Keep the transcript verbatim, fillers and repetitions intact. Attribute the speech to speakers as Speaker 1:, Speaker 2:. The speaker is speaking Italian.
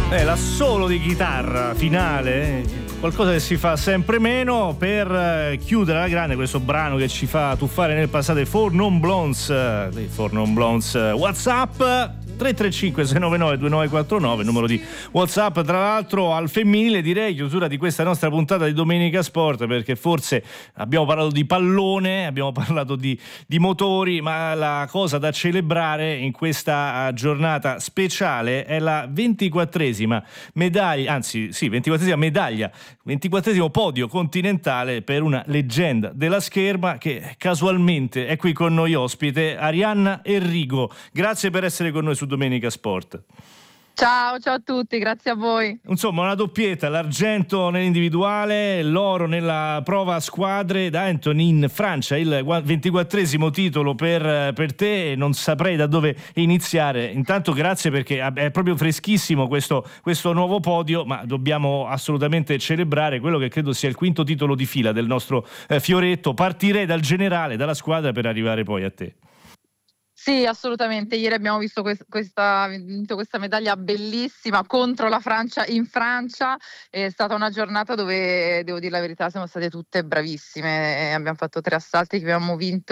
Speaker 1: Eh, l'assolo di chitarra finale, qualcosa che si fa sempre meno per eh, chiudere alla grande questo brano che ci fa tuffare nel passato, For Non Blondes, eh, dei For Non Blondes. WhatsApp tre tre cinque sei nove nove due nove quattro nove, numero di WhatsApp tra l'altro al femminile, direi chiusura di questa nostra puntata di Domenica Sport, perché forse abbiamo parlato di pallone, abbiamo parlato di, di motori, ma la cosa da celebrare in questa giornata speciale è la ventiquattresima medaglia, anzi sì, ventiquattresima medaglia, ventiquattresimo podio continentale per una leggenda della scherma che casualmente è qui con noi ospite, Arianna Enrico. Grazie per essere con noi su Domenica Sport.
Speaker 2: Ciao, ciao a tutti, grazie a voi.
Speaker 1: Insomma, una doppietta, l'argento nell'individuale, l'oro nella prova a squadre. Da Anthony in Francia, il ventiquattresimo titolo per, per te, non saprei da dove iniziare. Intanto grazie, perché è proprio freschissimo questo, questo nuovo podio, ma dobbiamo assolutamente celebrare quello che credo sia il quinto titolo di fila del nostro eh, fioretto. Partirei dal generale, dalla squadra, per arrivare poi a te.
Speaker 2: Sì, assolutamente. Ieri abbiamo visto quest- questa, vinto questa medaglia bellissima contro la Francia in Francia. È stata una giornata dove, devo dire la verità, siamo state tutte bravissime. Abbiamo fatto tre assalti che abbiamo vinto